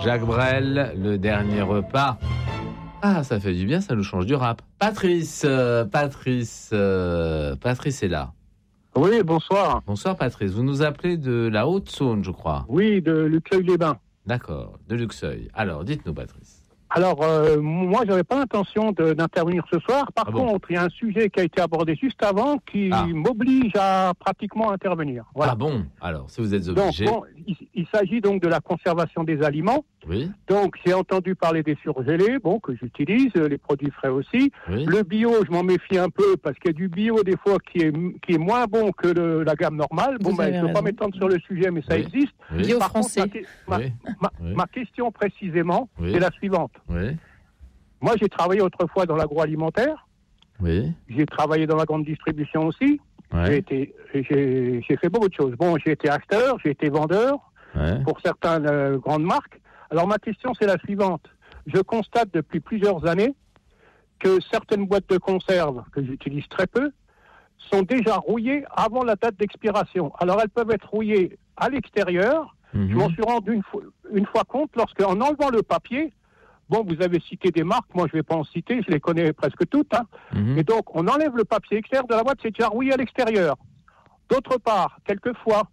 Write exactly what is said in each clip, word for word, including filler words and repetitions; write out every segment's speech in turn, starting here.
Jacques Brel, le dernier repas. Ah, ça fait du bien, ça nous change du rap. Patrice, euh, Patrice, euh, Patrice est là. Oui, bonsoir. Bonsoir Patrice, vous nous appelez de la Haute-Saône, je crois. Oui, de Luxeuil-les-Bains. D'accord, de Luxeuil. Alors, dites-nous Patrice. Alors, euh, moi, j'avais pas l'intention de, d'intervenir ce soir. Par Ah bon contre, il y a un sujet qui a été abordé juste avant qui Ah. m'oblige à pratiquement intervenir. Voilà. Ah bon? Alors, si vous êtes Donc, obligé... bon, il, il s'agit donc de la conservation des aliments. Oui, Donc, j'ai entendu parler des surgelés, bon, que j'utilise, euh, les produits frais aussi. oui. Le bio, je m'en méfie un peu parce qu'il y a du bio des fois qui est, qui est moins bon que le, la gamme normale. Bon, Vous ben, avez je ne veux pas raison. m'étendre sur le sujet, mais ça Oui. existe. Oui, Bio Par contre, français. ma, que- ma, Oui. ma- Oui. ma question précisément, Oui. c'est la suivante. oui, Moi, j'ai travaillé autrefois dans l'agroalimentaire. oui. J'ai travaillé dans la grande distribution aussi. J'ai, Ouais, été, j'ai, j'ai fait beaucoup de choses. Bon, j'ai été acheteur, j'ai été vendeur ouais. pour certaines euh, grandes marques. Alors, ma question, c'est la suivante. Je constate depuis plusieurs années que certaines boîtes de conserve, que j'utilise très peu, sont déjà rouillées avant la date d'expiration. Alors, elles peuvent être rouillées à l'extérieur. Mhm. Je m'en suis rendu une fois, une fois compte lorsque, en enlevant le papier, bon, vous avez cité des marques, moi je ne vais pas en citer, je les connais presque toutes. Hein. Mhm. Et donc, on enlève le papier extérieur de la boîte, c'est déjà rouillé à l'extérieur. D'autre part, quelquefois,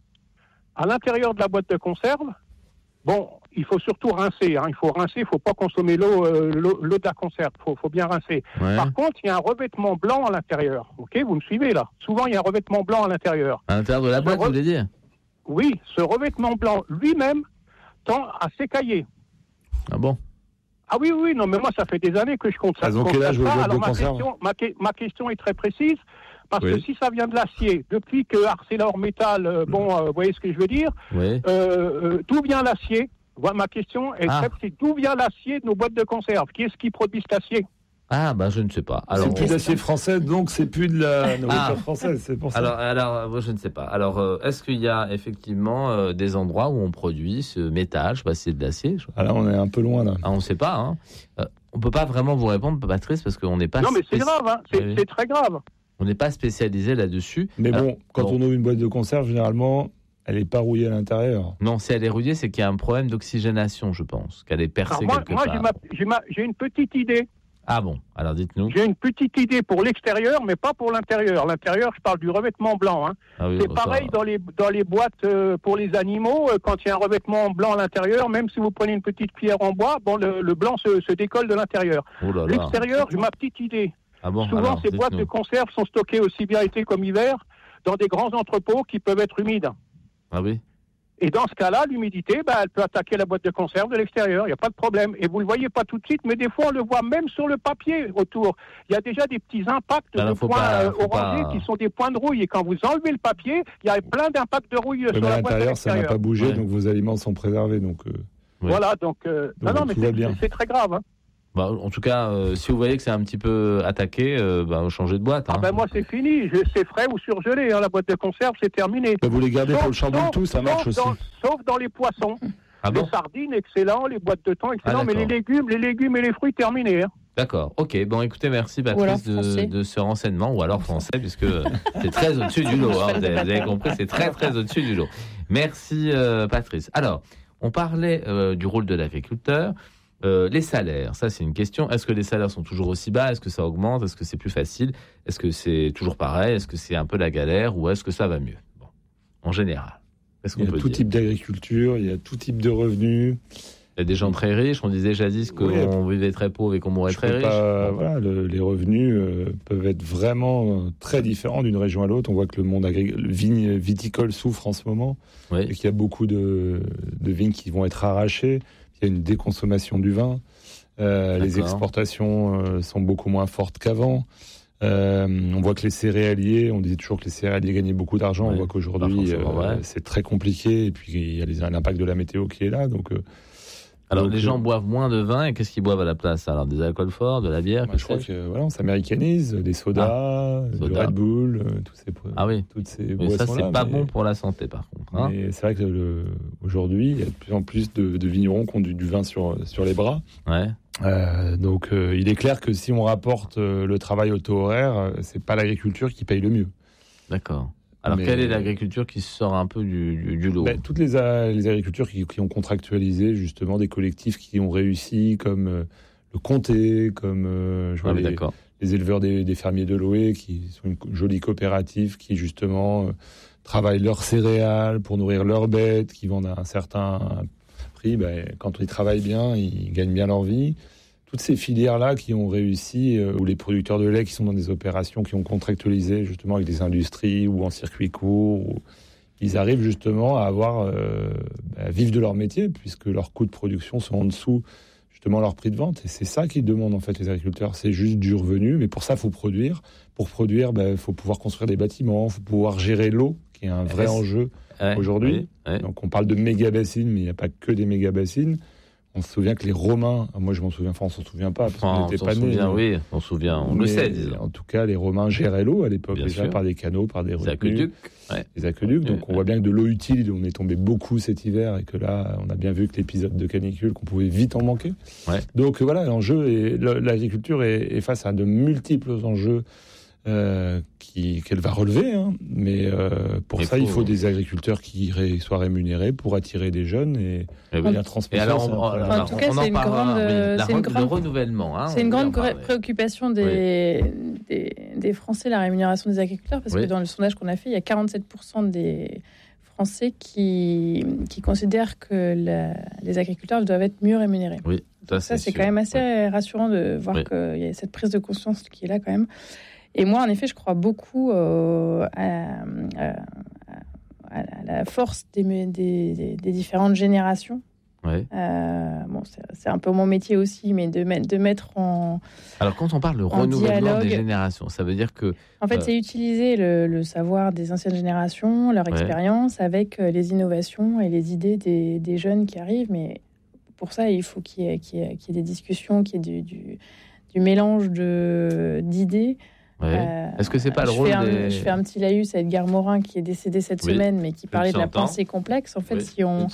à l'intérieur de la boîte de conserve, bon, il faut surtout rincer. Hein. Il faut rincer, il ne faut pas consommer l'eau, euh, l'eau, l'eau de la conserve, il faut, faut bien rincer. Ouais. Par contre, il y a un revêtement blanc à l'intérieur. Ok, vous me suivez là? Souvent, il y a un revêtement blanc à l'intérieur. À l'intérieur de la boîte, re- vous voulez dire? Oui, ce revêtement blanc lui-même tend à s'écailler. Ah bon? Ah oui, oui, non, mais moi, ça fait des années que je compte ça. Elles ont je quel constate âge, vos ça. boîtes Alors, de ma conserve question, ma, que- ma question est très précise, parce Oui. que si ça vient de l'acier, depuis que ArcelorMittal, euh, bon, euh, vous voyez ce que je veux dire, Oui. euh, euh, d'où vient l'acier? Voilà, ma question est Ah. très précise. D'où vient l'acier de nos boîtes de conserve? Qui est-ce qui produit cet acier? Ah, bah je ne sais pas. Alors, C'est plus on- d'acier français, donc c'est plus de la nourriture Ah. française, c'est pour ça. alors, alors, euh, moi, je ne sais pas. Alors, euh, est-ce qu'il y a effectivement euh, des endroits où on produit ce métal? Je sais pas si c'est de l'acier. Je- Ah là, on est un peu loin, là. Ah, on ne sait pas. Hein. Euh, on peut pas vraiment vous répondre, Patrice, parce qu'on n'est pas. Non, mais c'est spéci- grave, hein. c'est, Oui. c'est très grave. On n'est pas spécialisé là-dessus. Mais Alors, bon, quand bon. on ouvre une boîte de conserve, généralement, elle n'est pas rouillée à l'intérieur. Non, si elle est rouillée, c'est qu'il y a un problème d'oxygénation, je pense, qu'elle est percée Alors, moi, quelque moi part. j'ai, ma- j'ai, ma- j'ai une petite idée. Ah bon, alors dites-nous. J'ai une petite idée pour l'extérieur, mais pas pour l'intérieur. L'intérieur, je parle du revêtement blanc. Hein. Ah oui, C'est ça- pareil dans les, dans les boîtes euh, pour les animaux. euh, quand il y a un revêtement blanc à l'intérieur, même si vous prenez une petite cuillère en bois, bon, le, le blanc se, se décolle de l'intérieur. Oh là là. L'extérieur, j'ai ma petite idée. Ah bon, Souvent, alors, ces boîtes de dites-nous. conserve sont stockées aussi bien été comme hiver dans des grands entrepôts qui peuvent être humides. Ah oui. Et dans ce cas-là, l'humidité, bah, elle peut attaquer la boîte de conserve de l'extérieur. Il n'y a pas de problème. Et vous ne le voyez pas tout de suite, mais des fois, on le voit même sur le papier autour. Il y a déjà des petits impacts Alors, de faut points pas- euh, faut orangés pas- qui sont des points de rouille. Et quand vous enlevez le papier, il y a plein d'impacts de rouille Mais sur à la boîte de l'intérieur, ça n'a l'extérieur. pas bougé, Ouais. donc vos aliments sont préservés. Donc, euh, Oui. Voilà, donc... euh, non, Donc, non, mais tout va c'est, bien. c'est très grave. Hein. Bah, en tout cas, euh, si vous voyez que c'est un petit peu attaqué, euh, bah, changez de boîte. Hein. Ah ben moi, c'est fini. Je, c'est frais ou surgelé. Hein. La boîte de conserve, c'est terminé. bah, vous les gardez pour Sauf- le charbon sauf- de tout, ça marche sauf aussi. dans- sauf dans les poissons. Ah bon. Les sardines, excellent. Les boîtes de thon, excellent. Ah, mais les d'accord. légumes, les légumes et les fruits, terminés. Hein. D'accord. Ok. Bon, écoutez, merci Ou alors Patrice de, français. de ce renseignement, ou alors français, puisque c'est très au-dessus du lot. Hein, vous, avez, vous avez compris, c'est très très au-dessus du lot. Merci euh, Patrice. Alors, on parlait euh, du rôle de l'agriculteur. Euh, les salaires, ça c'est une question. Est-ce que les salaires sont toujours aussi bas? Est-ce que ça augmente? Est-ce que c'est plus facile? Est-ce que c'est toujours pareil? Est-ce que c'est un peu la galère? Ou est-ce que ça va mieux? Bon, en général, qu'est-ce qu'on Il y peut a tout dire? type d'agriculture, il y a tout type de revenus. Il y a des gens très riches. On disait jadis qu'on Oui. vivait très pauvre et qu'on mourrait Je très peux riche. pas- Bon. voilà, le- les revenus euh, peuvent être vraiment euh, très différents d'une région à l'autre. On voit que le monde agricole, vigne, viticole souffre en ce moment Oui. et qu'il y a beaucoup de, de vignes qui vont être arrachées. Il y a une déconsommation du vin. Euh, les D'accord. exportations euh, sont beaucoup moins fortes qu'avant. Euh, on voit que les céréaliers, on disait toujours que les céréaliers gagnaient beaucoup d'argent. Ouais, on voit pas qu'aujourd'hui, forcément euh, vrai. c'est très compliqué. Et puis, il y a les- l'impact de la météo qui est là. Donc, euh, Alors, donc, les gens euh, boivent moins de vin et qu'est-ce qu'ils boivent à la place? Alors, des alcools forts, de la bière, Moi, que je crois sais-je que voilà, on s'américanise, des sodas, du soda. Red Bull, euh, tous ces, Ah oui. toutes ces Mais ça, boissons-là. c'est pas mais- bon pour la santé, par contre. Hein. mais c'est vrai que le, aujourd'hui, il y a de plus en plus de, de vignerons qui ont du, du vin sur, sur les bras. Ouais. Euh, donc, euh, il est clair que si on rapporte euh, le travail au taux horaire, euh, c'est pas l'agriculture qui paye le mieux. D'accord. Alors, Mais... quelle est l'agriculture qui sort un peu du, du, du lot? Ben, toutes les, a- les agricultures qui, qui ont contractualisé, justement, des collectifs qui ont réussi, comme euh, le Comté, comme euh, je vois Ah, oui, les, d'accord. les éleveurs des, des fermiers de Loé, qui sont une jolie coopérative, qui, justement, euh, travaillent leurs céréales pour nourrir leurs bêtes, qui vendent à un certain prix. Ben, quand ils travaillent bien, ils gagnent bien leur vie. Toutes ces filières-là qui ont réussi, euh, ou les producteurs de lait qui sont dans des opérations qui ont contractualisé justement avec des industries ou en circuit court, ou... ils arrivent justement à avoir, euh, à vivre de leur métier puisque leurs coûts de production sont en dessous justement leur prix de vente. Et c'est ça qu'ils demandent en fait les agriculteurs, c'est juste du revenu. Mais pour ça, il faut produire. Pour produire, il ben, faut pouvoir construire des bâtiments, il faut pouvoir gérer l'eau, qui est un vrai Est-ce... enjeu ouais, aujourd'hui. Oui, ouais. Donc on parle de méga-bassines, mais il n'y a pas que des méga-bassines. On se souvient que les Romains, moi je m'en souviens, enfin on s'en souvient pas, parce Enfin, qu'on n'était on pas s'en nés. souvient, mais... oui, on se souvient, on mais, le sait, disons. En tout cas, les Romains géraient l'eau à l'époque, Bien déjà sûr. par des canaux, par des Les retenues, aqueducs, ouais. des aqueducs. Donc Ouais, on ouais. voit bien que de l'eau utile, on est tombé beaucoup cet hiver, et que là, on a bien vu que l'épisode de canicule, qu'on pouvait vite en manquer. Ouais. Donc voilà, l'enjeu, est, l'agriculture est, est face à de multiples enjeux euh, qui, qu'elle va relever. Hein. Mais euh, pour il ça, faut... il faut des agriculteurs qui ré, soient rémunérés pour attirer des jeunes et, et, oui. et la transmission. Et alors, on, on, en tout cas, on c'est en une parlera, grande, oui. La c'est une re, grande, le renouvellement. Hein, c'est une grande parler. préoccupation des, oui. des, des Français, la rémunération des agriculteurs, parce oui. que dans le sondage qu'on a fait, il y a quarante-sept pour cent des Français qui, qui considèrent que la, les agriculteurs doivent être mieux rémunérés. Oui, ça, ça c'est, c'est quand même assez oui. rassurant de voir oui. qu'il y a cette prise de conscience qui est là quand même. Et moi, en effet, je crois beaucoup euh, à, à, à la force des, des, des, des différentes générations. Ouais. Euh, bon, c'est, c'est un peu mon métier aussi, mais de, mettre, de mettre en. Alors, quand on parle de renouvellement dialogue, des générations, ça veut dire que. En fait, euh... c'est utiliser le, le savoir des anciennes générations, leur expérience, ouais. avec les innovations et les idées des, des jeunes qui arrivent. Mais pour ça, il faut qu'il y ait, qu'il y ait, qu'il y ait des discussions, qu'il y ait du, du, du mélange de, d'idées. Ouais. Euh, Est-ce que c'est pas le je rôle fais un, des... Je fais un petit laïus à Edgar Morin qui est décédé cette oui. semaine, mais qui parlait de la pensée complexe. En fait, oui, si on,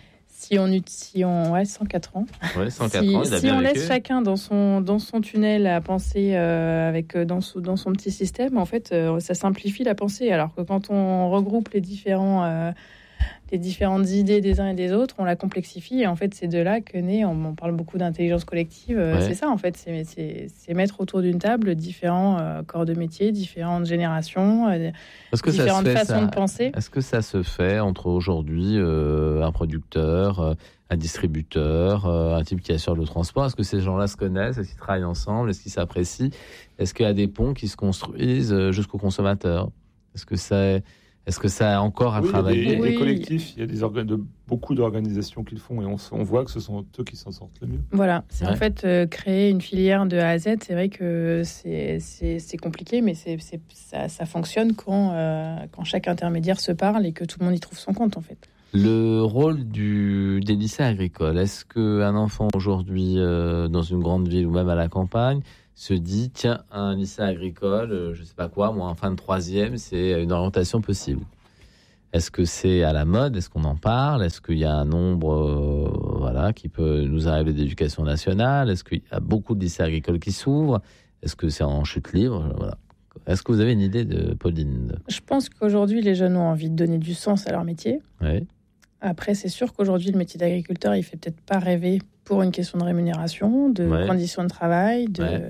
si on, si on, ouais, cent quatre ans. Ouais, cent quatre si, ans, il a si bien on vécu. laisse chacun dans son dans son tunnel à penser euh, avec dans son dans son petit système, en fait, euh, ça simplifie la pensée. Alors que quand on regroupe les différents euh, les différentes idées des uns et des autres, on la complexifie. Et en fait, c'est de là que naît, on, on parle beaucoup d'intelligence collective, ouais. c'est ça en fait, c'est, c'est, c'est mettre autour d'une table différents euh, corps de métier, différentes générations, euh, que différentes ça se fait, façons ça, de penser. Est-ce que ça se fait entre aujourd'hui euh, un producteur, euh, un distributeur, euh, un type qui assure le transport? Est-ce que ces gens-là se connaissent? Est-ce qu'ils travaillent ensemble? Est-ce qu'ils s'apprécient? Est-ce qu'il y a des ponts qui se construisent jusqu'au consommateur? Est-ce que ça... Est-ce que ça a encore à oui, travailler? Il y a des, oui. des collectifs, il y a des organes, de, beaucoup d'organisations qui le font et on, on voit que ce sont eux qui s'en sortent le mieux. Voilà, c'est ouais. en fait euh, créer une filière de A à Z. C'est vrai que c'est, c'est, c'est compliqué, mais c'est, c'est, ça, ça fonctionne quand, euh, quand chaque intermédiaire se parle et que tout le monde y trouve son compte en fait. Le rôle du, des lycées agricoles, est-ce qu'un enfant aujourd'hui euh, dans une grande ville ou même à la campagne se dit, tiens, un lycée agricole, euh, je sais pas quoi, moi, en fin de troisième, c'est une orientation possible. Est-ce que c'est à la mode? Est-ce qu'on en parle? Est-ce qu'il y a un nombre euh, voilà, qui peut nous arriver d'éducation nationale? Est-ce qu'il y a beaucoup de lycées agricoles qui s'ouvrent? Est-ce que c'est en chute libre? Voilà. Est-ce que vous avez une idée de Pauline? Je pense qu'aujourd'hui, les jeunes ont envie de donner du sens à leur métier. Oui. Après, c'est sûr qu'aujourd'hui, le métier d'agriculteur, il fait peut-être pas rêver pour une question de rémunération, de ouais. conditions de travail, de, ouais.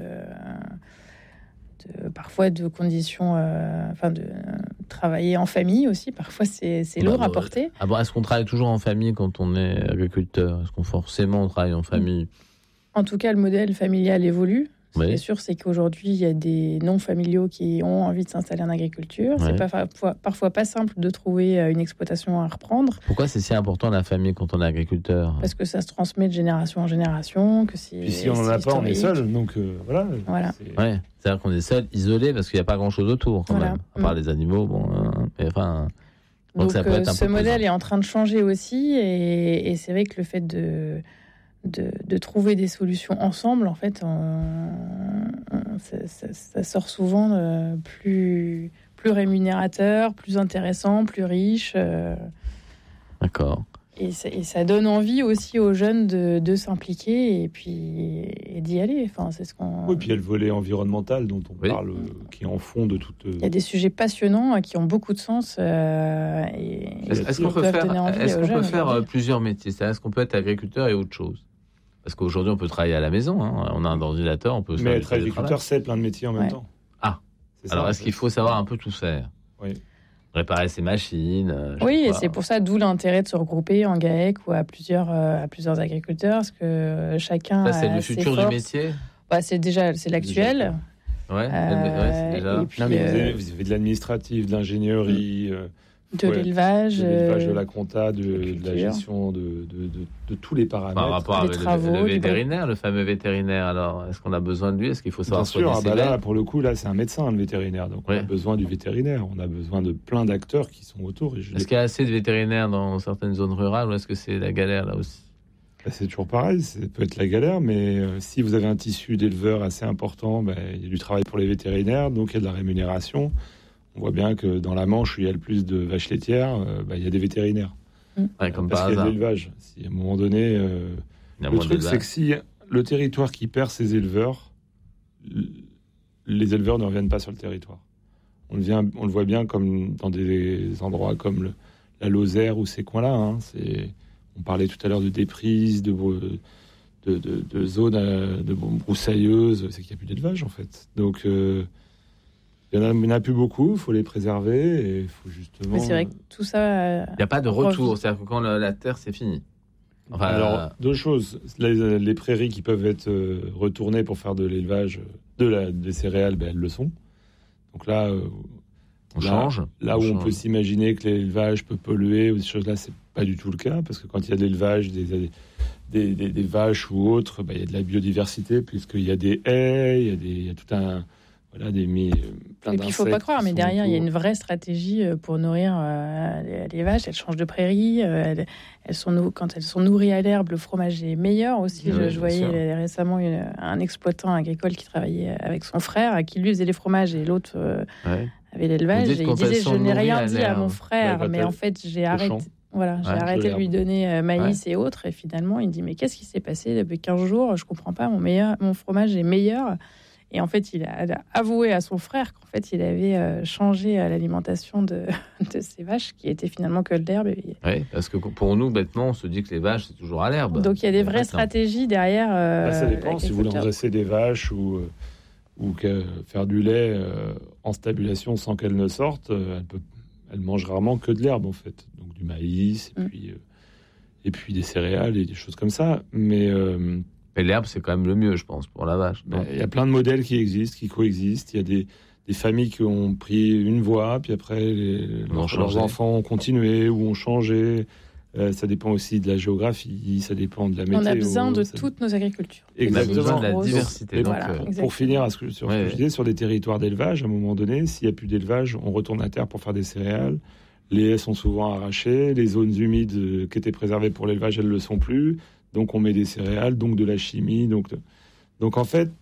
de parfois de conditions, euh, enfin de travailler en famille aussi. Parfois, c'est, c'est lourd bah, à porter. Ah bon, est-ce qu'on travaille toujours en famille quand on est agriculteur? Est-ce qu'on forcément travaille en famille? En tout cas, le modèle familial évolue. Ce oui. qui est sûr, c'est qu'aujourd'hui, il y a des non-familiaux qui ont envie de s'installer en agriculture. Ouais. C'est pas, parfois, parfois pas simple de trouver une exploitation à reprendre. Pourquoi c'est si important la famille quand on est agriculteur? Parce que ça se transmet de génération en génération. Que c'est, Puis si on n'en a pas, on est seul. Donc euh, voilà. voilà. C'est... Ouais, c'est-à-dire qu'on est seul, isolé, parce qu'il n'y a pas grand-chose autour quand voilà. même. À part mmh. les animaux, bon, euh, mais enfin... Donc, donc ça peut euh, être un ce peu modèle pesant. Est en train de changer aussi. Et, et c'est vrai que le fait de... De, de trouver des solutions ensemble, en fait, on, on, ça, ça, ça sort souvent euh, plus, plus rémunérateur, plus intéressant, plus riche. Euh... D'accord. Et ça, et ça donne envie aussi aux jeunes de, de s'impliquer et puis et d'y aller. Enfin, c'est ce qu'on... Oui, puis il y a le volet environnemental dont on oui. parle, euh, qui est en fond de toute... Il y a des sujets passionnants euh, qui ont beaucoup de sens. Euh, et, Est-ce, et est-ce qui qu'on peut peuvent faire, donner envie est-ce aux qu'on jeunes peut faire euh, aujourd'hui. plusieurs métiers? C'est-à-dire, est-ce qu'on peut être agriculteur et autre chose? Parce qu'aujourd'hui, on peut travailler à la maison. Hein. On a un ordinateur, on peut faire Mais du être agriculteur, télétravail. c'est plein de métiers en même Ouais. temps. Ah. C'est Alors, ça, est-ce en qu'il fait. faut savoir un peu tout faire? Oui. Réparer ses machines euh, je Oui, sais et pas. c'est pour ça d'où l'intérêt de se regrouper en GAEC ou à plusieurs, euh, à plusieurs agriculteurs, parce que euh, chacun Ça, c'est a le ses futur du forces. métier? Bah, c'est déjà c'est l'actuel. Ouais, Euh, ouais, c'est déjà... et puis, Non, mais vous, euh, avez, vous avez de l'administratif, de l'ingénierie, euh, de ouais, l'élevage, de l'élevage, euh, de la compta, de, de la culture. gestion, de, de, de, de tous les paramètres. Par rapport des avec le- travaux, le, du vétérinaire, le fameux vétérinaire, alors, est-ce qu'on a besoin de lui? Est-ce qu'il faut savoir Bien sûr, soigner ah ses bah là, bêtes? pour le coup, là, c'est un médecin, le vétérinaire. Donc, on Ouais. a besoin du vétérinaire. On a besoin de plein d'acteurs qui sont autour. Et je Est-ce l'ai- qu'il y a assez de vétérinaires dans certaines zones rurales ou est-ce que c'est la galère là aussi? Bah, c'est toujours pareil, ça peut être la galère, mais euh, si vous avez un tissu d'éleveurs assez important, bah, il y a du travail pour les vétérinaires, donc il y a de la rémunération. On voit bien que dans la Manche où il y a le plus de vaches laitières, euh, bah, il y a des vétérinaires. Ouais, comme parce par qu'il y a de hasard. l'élevage. Si à un moment donné, euh, Il y a le moins truc, d'élevage. c'est que si le territoire qui perd ses éleveurs, l- les éleveurs ne reviennent pas sur le territoire. On le, vient, on le voit bien comme dans des endroits comme le- la Lozère ou ces coins-là. Hein. C'est, on parlait tout à l'heure de déprise, de, bro- de, de, de zones euh, de broussailleuses. C'est qu'il n'y a plus d'élevage, en fait. Donc, euh, il n'y en, a- il y en a plus beaucoup. Il faut les préserver et il faut justement... Mais c'est vrai que tout ça. euh, Il n'y a pas de retour, c'est-à-dire que quand la, la terre c'est fini. Enfin, Alors, euh, deux choses. Les, les prairies qui peuvent être euh, retournées pour faire de l'élevage, de la, des céréales, ben, elles le sont. Donc là, euh, on là, change. là où on change. peut s'imaginer que l'élevage peut polluer ou ces choses-là, c'est pas du tout le cas, parce que quand il y a de l'élevage, des, des, des, des vaches ou autres, ben, il y a de la biodiversité, puisqu'il y a des haies, il y a, des, il y a tout un... Voilà, des, mi- plein Et puis, il ne faut pas d'insectes croire, qui mais sont derrière, il y a autour. une vraie stratégie euh, pour nourrir euh, les, les vaches. Elles changent de prairie. euh, elles, elles sont nou- quand elles sont nourries à l'herbe, le fromage est meilleur aussi. Oui, je bien je voyais sûr. euh, récemment une- un exploitant agricole qui travaillait avec son frère, qui lui faisait les fromages et l'autre euh, Ouais. avait l'élevage. Vous dites Et il quand elles disait, sont je n'ai nourries rien à dit à l'herbe. mon frère, Ouais, quand mais elles- en fait, j'ai au arrêté. champ. Voilà, j'ai Ouais, arrêté de l'herbe. lui donner euh, maïs et autres. Et finalement, il dit, mais qu'est-ce qui s'est passé depuis quinze jours? Je comprends pas, mon, meilleur, mon fromage est meilleur. Et en fait, il a, il a avoué à son frère qu'en fait, il avait euh, changé euh, l'alimentation de, de ses vaches, qui était finalement que de l'herbe. Et- Oui, parce que pour nous, bêtement, on se dit que les vaches, c'est toujours à l'herbe. Donc, il y a des vraies Maintenant. stratégies derrière. euh, Bah, ça dépend. Si vous voulez l'agriculteur. engraisser des vaches ou, euh, ou que- faire du lait euh, en stabulation sans qu'elles ne sortent, euh, elle, peut, elle mange rarement que de l'herbe, en fait. Donc du maïs, et, Mm. puis, euh, et puis des céréales et des choses comme ça. Mais euh, Mais l'herbe, c'est quand même le mieux, je pense, pour la vache. bah, non il y a plein de modèles qui existent, qui coexistent. Il y a des, des familles qui ont pris une voie, puis après, les, On a leurs, changé. leurs enfants ont continué ou ont changé. Euh, ça dépend aussi de la géographie, ça dépend de la météo. On a besoin de ça- toutes nos agricultures. On a Exactement. besoin de la Grosse- diversité. Et donc, voilà, euh, exactement. Pour finir à ce que, sur ce Ouais, que ouais. je disais, sur des territoires d'élevage, à un moment donné, s'il n'y a plus d'élevage, on retourne à terre pour faire des céréales. Les haies sont souvent arrachées. Les zones humides euh, qui étaient préservées pour l'élevage, elles ne le sont plus. Donc on met des céréales, donc de la chimie. Donc, donc en fait,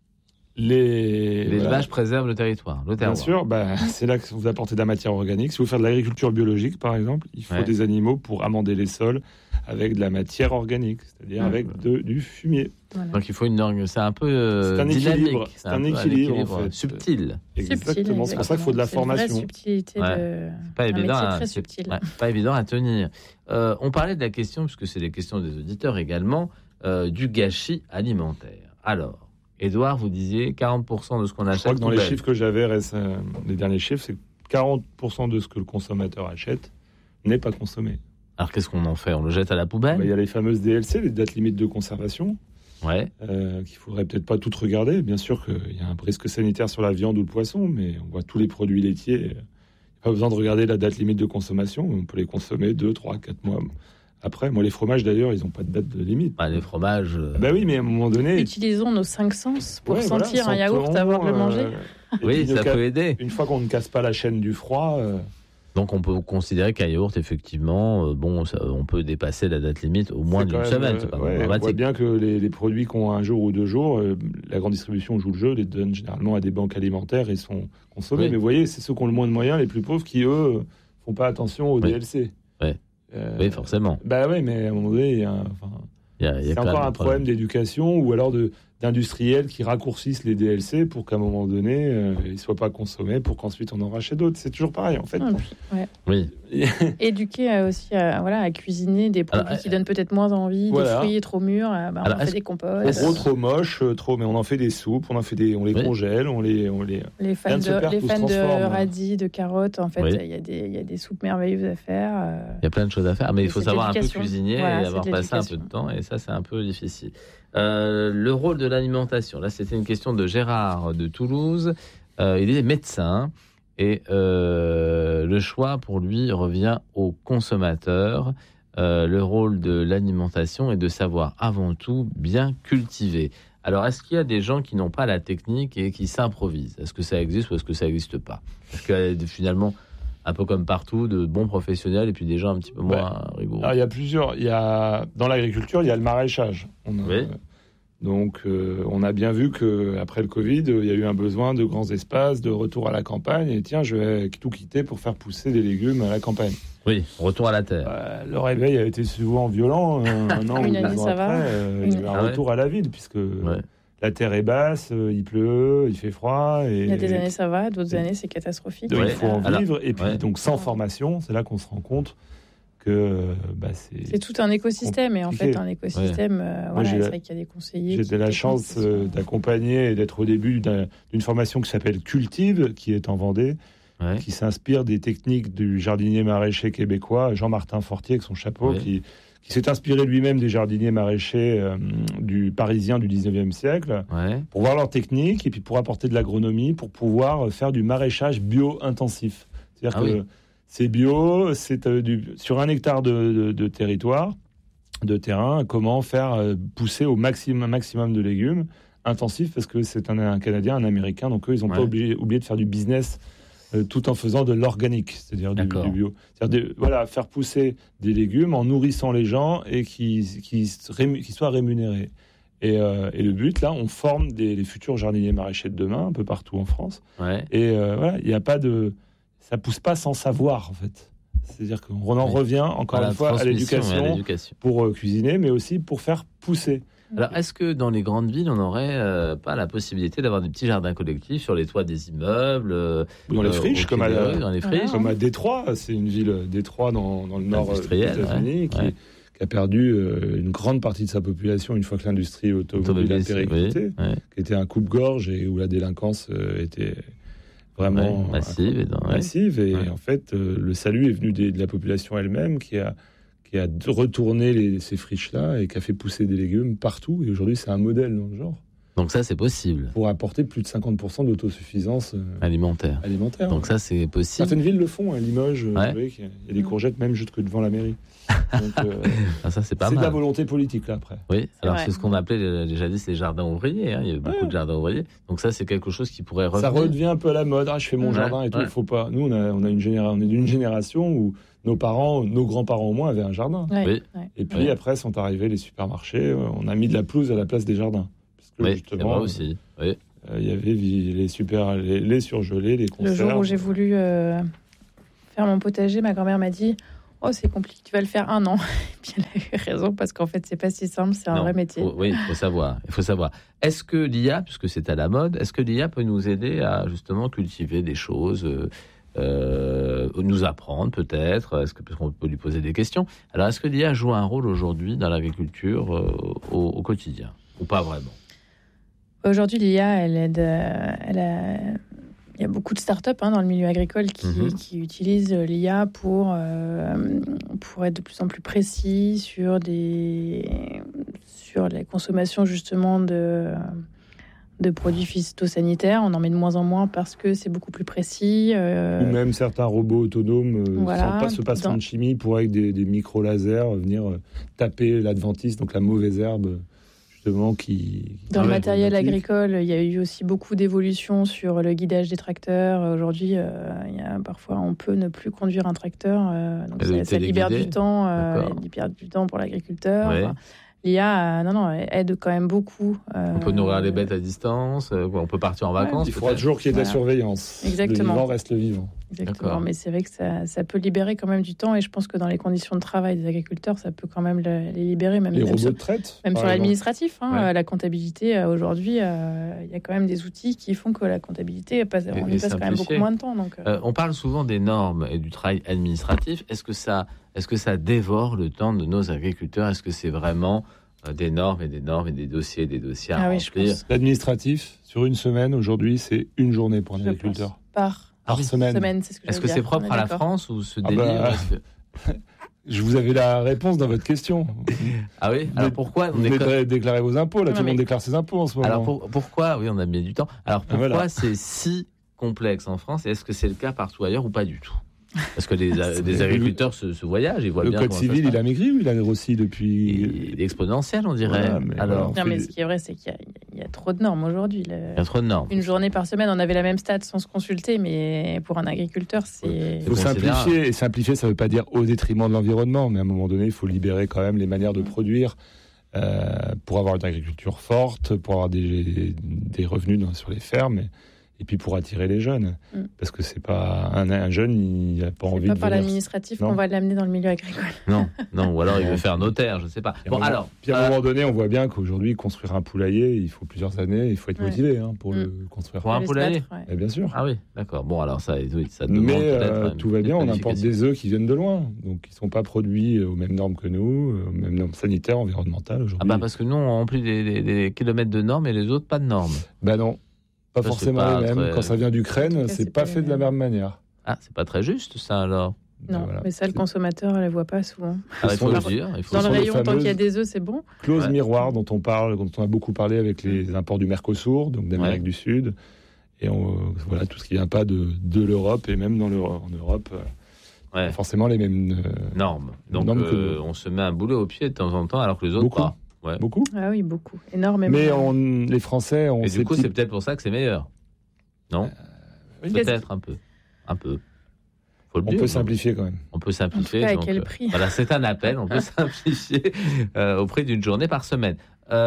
les... l'élevage voilà. préserve le territoire, le Bien terroir. sûr, bah, c'est là que vous apportez de la matière organique. Si vous faites de l'agriculture biologique, par exemple, il faut Ouais. des animaux pour amender les sols avec de la matière organique, c'est-à-dire Ouais. avec de, du fumier. Voilà. Donc il faut une orgue, c'est un peu euh, C'est un dynamique, équilibre. c'est C'est un peu équilibre, en fait. subtil. Exactement, c'est pour ça qu'il faut de la C'est une vraie formation. subtilité Ouais. de... Pas un évident, métier à, très c'est- subtil. ouais, pas évident à tenir. Euh, on parlait de la question, puisque c'est les questions des auditeurs également, euh, du gâchis alimentaire. Alors, Édouard, vous disiez quarante pour cent de ce qu'on Je achète. crois que dans les poubelle. chiffres que j'avais, récem- les derniers chiffres, c'est que quarante pour cent de ce que le consommateur achète n'est pas consommé. Alors qu'est-ce qu'on en fait? On le jette à la poubelle? Bah, il y a les fameuses D L C, les dates limites de conservation, Ouais. euh, qu'il faudrait peut-être pas toutes regarder. Bien sûr qu'il y a un risque sanitaire sur la viande ou le poisson, mais on voit tous les produits laitiers. Il n'y a pas besoin de regarder la date limite de consommation. On peut les consommer deux, trois, quatre mois après. Moi, les fromages, d'ailleurs, ils n'ont pas de date de limite. Bah, les fromages. euh, Ah bah oui, mais à un moment donné... Utilisons nos cinq sens pour ouais, voilà, sentir un yaourt sentons, avant de le manger. euh, et Oui, puis ne ça ca- peut aider. Une fois qu'on ne casse pas la chaîne du froid... euh, Donc on peut considérer qu'un yaourt, effectivement, euh, bon, ça- on peut dépasser la date limite au moins C'est quand d'une même, semaine. euh, C'est pas ouais, on voit dramatique. bien que les, les produits qui ont un jour ou deux jours, euh, la grande distribution joue le jeu, les donne généralement à des banques alimentaires et sont consommés. Oui. Mais vous voyez, c'est ceux qui ont le moins de moyens, les plus pauvres, qui eux font pas attention aux Oui. D L C. Ouais. Euh, Oui, forcément. Bah oui, mais à un moment donné, il y a, un, enfin, Il y a, il y a c'est encore un problème d'éducation ou alors de, d'industriels qui raccourcissent les D L C pour qu'à un moment donné, euh, ils ne soient pas consommés pour qu'ensuite on en rachète d'autres. C'est toujours pareil, en fait. Mmh, ouais. Oui. Éduquer à aussi à, voilà, à cuisiner des produits Alors, qui donnent peut-être moins envie, voilà. des fruits trop mûrs, euh, bah, on Alors, en fait est-ce- des compotes. En gros, trop moche, euh, trop, mais on en fait des soupes, on en fait des, on les Oui. congèle, on les, on les. Les fans Rien ne se de, perd, les tout se fans de transforme. radis, de carottes, en fait, il Oui. y, a des- il y a des soupes merveilleuses à faire. euh. Il y a plein de choses à faire, mais il Et faut c'est de savoir un peu l'éducation. cuisiner Voilà, et c'est avoir de passé un peu de l'éducation. temps, et ça, c'est un peu difficile. Euh, le rôle de l'alimentation, là, c'était une question de Gérard de Toulouse. Euh, il est médecin et euh, le choix pour lui revient au consommateur. Euh, le rôle de l'alimentation est de savoir avant tout bien cultiver. Alors, est-ce qu'il y a des gens qui n'ont pas la technique et qui s'improvisent ? Est-ce que ça existe ou est-ce que ça n'existe pas ? Parce que finalement, un peu comme partout, de bons professionnels et puis des gens un petit peu moins rigoureux. Alors, il y a plusieurs. Il y a, dans l'agriculture, il y a le maraîchage. On a, Oui. Donc, euh, on a bien vu qu'après le Covid, il y a eu un besoin de grands espaces, de retour à la campagne. Et tiens, je vais tout quitter pour faire pousser des légumes à la campagne. Oui, retour à la terre. Euh, le réveil a été souvent violent. Un, un an Une ou deux année, ans ça après, va. euh, Une- il y a eu un Ah ouais. retour à la ville, puisque Ouais. la terre est basse, euh, il pleut, il fait froid. Et, Il y a des années, ça va, d'autres années, c'est catastrophique. donc, Ouais. il faut en Alors, vivre. Et puis, ouais. donc, sans formation, c'est là qu'on se rend compte que euh, bah, c'est... C'est tout un écosystème, et en compliqué. fait, un écosystème, euh, Moi, voilà, j'ai c'est la- vrai qu'il y a des conseillers. J'ai qui de la techniques, chance c'est sûr. euh, d'accompagner et d'être au début d'un- d'une formation qui s'appelle Cultive, qui est en Vendée, Ouais. qui s'inspire des techniques du jardinier maraîcher québécois, Jean-Martin Fortier, avec son chapeau, Oui. qui, qui s'est inspiré lui-même des jardiniers maraîchers euh, du parisien du dix-neuvième siècle, Ouais. pour voir leurs techniques et puis pour apporter de l'agronomie, pour pouvoir faire du maraîchage bio-intensif. C'est-à-dire Ah que oui. c'est bio, c'est euh, du, sur un hectare de, de- de territoire, de terrain, comment faire euh, pousser au maximum, maximum de légumes intensifs, parce que c'est un, un Canadien, un Américain, donc eux, ils n'ont Ouais. pas oublié, oublié de faire du business euh, tout en faisant de l'organique, c'est-à-dire du, D'accord. du bio. C'est-à-dire de, voilà, faire pousser des légumes en nourrissant les gens et qui, qui, se rému- qui soient rémunérés. Et, euh, et le but, là, on forme des, les futurs jardiniers maraîchers de demain, un peu partout en France. Ouais. Et euh, voilà, il n'y a pas de... Ça pousse pas sans savoir, en fait. C'est-à-dire qu'on en Oui. revient, encore À la une fois, à transmission et à l'éducation, l'éducation. pour euh, cuisiner, mais aussi pour faire pousser. Alors, est-ce que dans les grandes villes, on n'aurait euh, pas la possibilité d'avoir des petits jardins collectifs sur les toits des immeubles, euh, Dans les euh, friches, au comme à, pied des la- rues, dans les friches. Voilà. comme à Détroit, c'est une ville, euh, Détroit, dans, dans le nord euh, des Industrielle, États-Unis, ouais. qui, Ouais. qui a perdu euh, une grande partie de sa population une fois que l'industrie automobile a Automobilistes, périclité, oui, ouais. qui était un coupe-gorge et où la délinquance euh, était vraiment Ouais, massive, et dans- ouais. massive. Et Ouais. en fait, euh, le salut est venu des- de la population elle-même qui a, qui a retourné les- ces friches-là et qui a fait pousser des légumes partout. Et aujourd'hui, c'est un modèle dans le genre Donc ça, c'est possible, pour apporter plus de cinquante pour cent d'autosuffisance euh, alimentaire. alimentaire. Donc ça, c'est possible. Certaines villes le font, à Limoges, euh, Ouais. vous voyez qu'il y a- il y a des courgettes même jusque devant la mairie. Donc, euh, Ah, ça, c'est pas c'est de la mal. volonté politique, là, après. Oui, alors vrai. c'est ce qu'on appelait euh, déjà dit, les jardins ouvriers. Hein. Il y a eu beaucoup Ouais. de jardins ouvriers. Donc ça, c'est quelque chose qui pourrait Ça revenir. redevient un peu à la mode. Ah, je fais mon Ouais, jardin et tout. ouais. Il faut pas. Nous, on, a, on, a une généra... on est d'une génération où nos parents, nos grands-parents au moins, avaient un jardin. Ouais, Oui. ouais. Et puis Ouais. après sont arrivés les supermarchés. euh, On a mis de la pelouse à la place des jardins. Parce que Oui, c'est justement, vrai aussi. Oui. euh, il y avait vi- les super, les, les surgelés, les Le conserves. jour où j'ai voulu euh, faire mon potager, ma grand-mère m'a dit « Oh, c'est compliqué, tu vas le faire un an. » Et puis elle a eu raison, parce qu'en fait, c'est pas si simple, c'est un Non, vrai métier. faut- oui, il faut savoir. Il faut savoir. Est-ce que l'I A, puisque c'est à la mode, est-ce que l'I A peut nous aider à justement cultiver des choses, euh, euh, nous apprendre peut-être? Est-ce que parce qu'on peut lui poser des questions? Alors, est-ce que l'I A joue un rôle aujourd'hui dans l'agriculture euh, au, au quotidien ou pas vraiment? Aujourd'hui, l'I A, elle aide, euh, elle a... il y a beaucoup de startups hein, dans le milieu agricole qui, Mhm. qui utilisent l'I A pour, euh, pour être de plus en plus précis sur, des, sur la consommation justement de, de produits phytosanitaires. On en met de moins en moins parce que c'est beaucoup plus précis. euh, Ou même certains robots autonomes, euh, Voilà. sans pas se passant Dans- de chimie, pourraient avec des, des micro-lasers venir euh, taper l'adventice, donc la mauvaise herbe, justement, qui... Dans Ah le ouais, matériel problématique. agricole, il y a eu aussi beaucoup d'évolutions sur le guidage des tracteurs. Aujourd'hui, euh, il y a, parfois, on peut ne plus conduire un tracteur. euh, donc Et ça, le ça libère téléguidé. du temps, euh, D'accord. libère du temps pour l'agriculteur. Ouais. Enfin, l'I A, euh, non, non, aide quand même beaucoup. Euh, On peut nourrir les bêtes à distance, euh, on peut partir en vacances. Il faudra peut-être. toujours qu'il y ait de la Voilà. surveillance. Exactement. Le vivant reste le vivant. Exactement, D'accord. mais c'est vrai que ça, ça peut libérer quand même du temps et je pense que dans les conditions de travail des agriculteurs, ça peut quand même le- les libérer, même, Les même robots sur, de traite, même par sur exemple. l'administratif. Hein, Ouais. euh, La comptabilité, euh, aujourd'hui, euh, il y a quand même des outils qui font que la comptabilité, passe, on Et- y et passe quand même simplifier. beaucoup moins de temps. Donc, euh, Euh, on parle souvent des normes et du travail administratif. Est-ce que ça, est-ce que ça dévore le temps de nos agriculteurs? Est-ce que c'est vraiment euh, des normes et des normes et des dossiers et des dossiers à ah oui, je remplir? pense. L'administratif, sur une semaine, aujourd'hui, c'est une journée pour un Je agriculteur. pense. Par Par semaine. semaine, c'est ce que Est-ce j'allais que c'est dire. propre On est à la d'accord. France ou ce Ah délire bah, est-ce que- Je vous avais la réponse dans votre question. Ah oui. Vous Alors venez- pourquoi on Vous est devez comme- dé- déclarer vos impôts. Là, Non, tout le monde mais- déclare ses impôts en ce moment. Alors pour- pourquoi Oui, on a mis du temps. Alors pourquoi Voilà. c'est si complexe en France et est-ce que c'est le cas partout ailleurs ou pas du tout? Parce que les, C'est- les agriculteurs se, se voyagent, ils voient Le bien code comment civil, ça se il a maigri ou il a grossi depuis... Il est exponentiel, on dirait. Voilà, mais Alors, voilà. Non, mais fait ce qui est vrai, c'est qu'il y a, il y a trop de normes aujourd'hui. Le- il y a trop de normes. Une journée par semaine, on avait la même stat sans se consulter, mais pour un agriculteur, c'est. Il faut considérable. simplifier. Et simplifier, ça ne veut pas dire au détriment de l'environnement, mais à un moment donné, il faut libérer quand même les manières de produire euh, pour avoir une agriculture forte, pour avoir des, des revenus dans- sur les fermes, et, et puis pour attirer les jeunes. Mm. Parce que c'est pas un, un jeune, il n'a pas C'est envie pas de par venir. l'administratif Non. qu'on va l'amener dans le milieu agricole. Non, non, ou alors il veut faire notaire, je sais pas. Et Bon, à un moment- alors, Puis à un euh, moment donné, on voit bien qu'aujourd'hui, construire un poulailler, il faut plusieurs années, il faut être Ouais. motivé hein, pour Mm. le construire. Pour un Aller se poulailler battre, ouais. Et bien sûr. ah oui, d'accord. Bon, alors ça, oui, ça demande Mais peut-être. euh, une tout va bien, on petite importe modification. des œufs qui viennent de loin, donc ils ne sont pas produits aux mêmes normes que nous, aux mêmes normes sanitaires, environnementales Ah aujourd'hui. bah parce que nous, on remplit des, des- des kilomètres de normes et les autres, pas de normes. Bah non, pas Ça, forcément c'est pas les mêmes. très- Quand ça vient En tout d'Ukraine, cas, c'est c'est pas pas fait les de la mêmes. même manière. Ah, c'est pas très juste ça alors. Non, Voilà. mais ça, le C'est- consommateur ne le voit pas souvent. Ah, il sont faut le les- dire. Il faut Dans le le sont les rayon, tant qu'il y a fameuses- des œufs, c'est bon. Clause Ouais. miroir dont on parle, dont on a beaucoup parlé avec les imports du Mercosur, donc d'Amérique Ouais. du Sud, et on, voilà tout ce qui vient pas de, de l'Europe et même dans l'Euro- en Europe, euh, Ouais. pas forcément les mêmes euh, Normes. Donc Normes que euh, nous. on se met un boulet au pied de temps en temps alors que les autres Beaucoup. pas. Ouais. beaucoup. Ah oui, beaucoup. Énormément. Mais on, les Français, on Et ces du coup, petits- c'est peut-être pour ça que c'est meilleur. Non oui, Peut-être un peu. Un peu. Faut le on dire. peut simplifier quand même. On peut En simplifier. tout cas, à donc, quel euh, prix Voilà, c'est un appel. On peut simplifier euh, au prix d'une journée par semaine.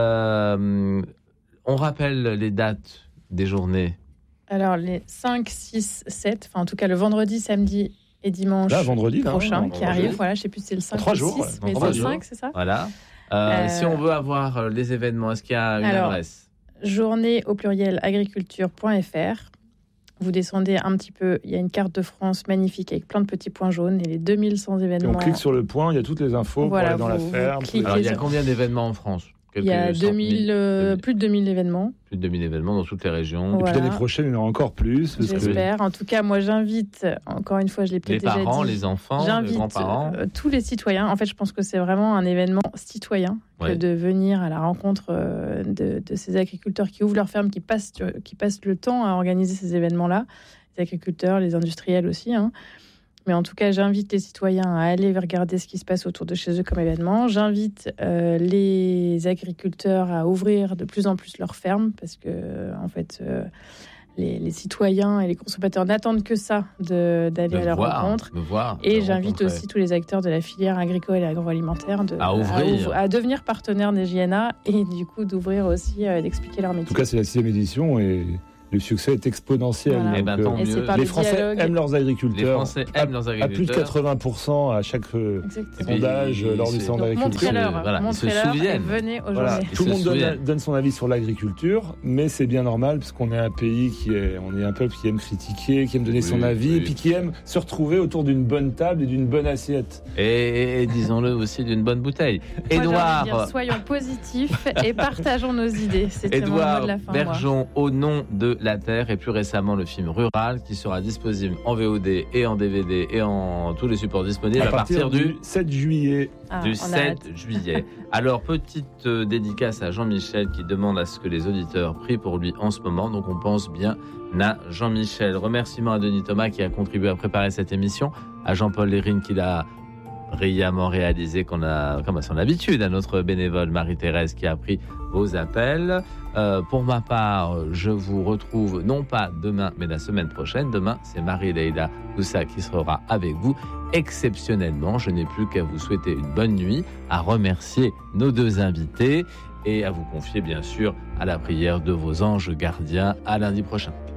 Euh, on rappelle les dates des journées. Alors, les cinq, six, sept, enfin en tout cas le vendredi, samedi et dimanche Là, vendredi, là, prochain ouais, qui vendredi. arrive. Voilà, je sais plus si c'est le cinq trois ou le jours, six, ouais, dans mais trois c'est le jours. cinq, c'est ça Voilà. Euh, Euh, Si on veut avoir euh, les événements, est-ce qu'il y a une Alors, adresse? Journée au pluriel agriculture point f r. Vous descendez un petit peu, il y a une carte de France magnifique avec plein de petits points jaunes et les deux mille cent Et événements. on clique sur le point, il y a toutes les infos Voilà, pour aller dans vous- la ferme. vous cliquez Alors, il y a sur- combien d'événements en France? Il y a Quelques deux cent mille, mille, euh, deux mille. plus de deux mille événements. Plus de deux mille événements dans toutes les régions. Et puis Voilà. l'année prochaine, il y en aura encore plus. parce que- J'espère. En tout cas, moi, j'invite, encore une fois, je l'ai Les peut-être déjà parents, dit. les enfants, les J'invite grands-parents. euh, tous les citoyens. En fait, je pense que c'est vraiment un événement citoyen que Ouais. de venir à la rencontre euh, de, de ces agriculteurs qui ouvrent leur ferme, qui passent, qui passent le temps à organiser ces événements-là. Les agriculteurs, les industriels aussi. Hein. Mais en tout cas, j'invite les citoyens à aller regarder ce qui se passe autour de chez eux comme événement. J'invite euh, les agriculteurs à ouvrir de plus en plus leurs fermes parce que, euh, en fait, euh, les, les citoyens et les consommateurs n'attendent que ça de- d'aller De à leur voir, rencontre. de voir, Et de j'invite rencontrer. aussi tous les acteurs de la filière agricole et agroalimentaire de, À ouvrir. ouvre- à devenir partenaires des J N A et du coup d'ouvrir aussi, euh, d'expliquer leur En métier. tout cas, c'est la sixième édition et le succès est exponentiel. Voilà. Eh ben, Donc, tant Et c'est mieux. par les le Français dialogue. aiment leurs Les agriculteurs. Français à, aiment leurs à plus de agriculteurs. quatre-vingts pour cent à chaque euh, Exactement. Et puis, sondage euh, lors du c'est- salon Donc d'agriculture. montrez-leur, Voilà, ils se montrez-leur et souviennent. venez aux Voilà, journées. Ils tout le se monde donne, souviennent. donne son avis sur l'agriculture, mais c'est bien normal parce qu'on est un pays qui est, on est un peuple qui aime critiquer, qui aime donner son Oui, avis oui. et puis qui aime se retrouver autour d'une bonne table et d'une bonne assiette. Et, et- et disons-le aussi d'une bonne bouteille. Moi, j'ai envie de Édouard, dire, soyons positifs et partageons nos idées. C'était mon mot Édouard de la fin. moi. Bergeon, Au nom de la terre, et plus récemment le film Rural qui sera disponible en V O D et en D V D et en tous les supports disponibles à, partir, du, sept juillet. Ah, du on a sept hâte. juillet. Alors, petite euh, dédicace à Jean-Michel qui demande à ce que les auditeurs prient pour lui en ce moment. Donc, on pense bien à Jean-Michel. Remerciements à Denis Thomas qui a contribué à préparer cette émission, à Jean-Paul Lérine qui l'a brillamment réalisé, qu'on a, comme à son habitude, à notre bénévole Marie-Thérèse qui a pris vos appels. Euh, pour ma part, je vous retrouve non pas demain, mais la semaine prochaine. Demain, c'est Marie-Leila Oussa qui sera avec vous. exceptionnellement. Je n'ai plus qu'à vous souhaiter une bonne nuit, à remercier nos deux invités et à vous confier bien sûr à la prière de vos anges gardiens. À lundi prochain.